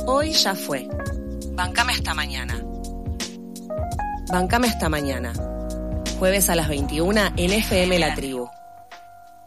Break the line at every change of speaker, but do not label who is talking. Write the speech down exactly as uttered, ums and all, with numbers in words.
Hoy ya fue. Bancame hasta mañana. Bancame hasta mañana. Jueves a las veintiuna en F M La Tribu.